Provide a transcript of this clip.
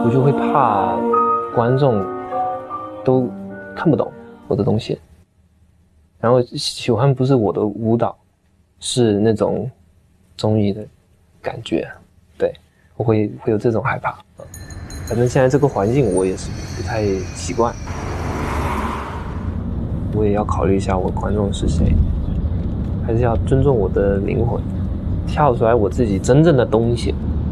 我就会怕观众都看不懂我的东西，然后喜欢不是我的舞蹈，是那种综艺的感觉，对，我会有这种害怕。反正现在这个环境我也是不太习惯，我也要考虑一下我观众是谁，还是要尊重我的灵魂，跳出来我自己真正的东西。